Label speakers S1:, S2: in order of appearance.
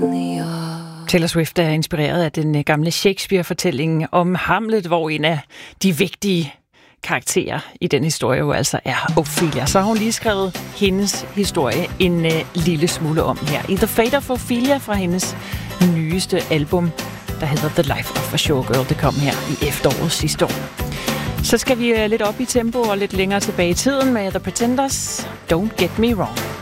S1: Taylor Swift er inspireret af den gamle Shakespeare-fortælling om Hamlet, hvor en af de vigtige karakterer i den historie jo altså er Ophelia. Så har hun lige skrevet hendes historie en lille smule om her i The Fate of Ophelia fra hendes nyeste album, der hedder The Life of a Showgirl. Det kom her i efteråret sidste år. Så skal vi lidt op i tempo og lidt længere tilbage i tiden med The Pretenders. Don't Get Me Wrong.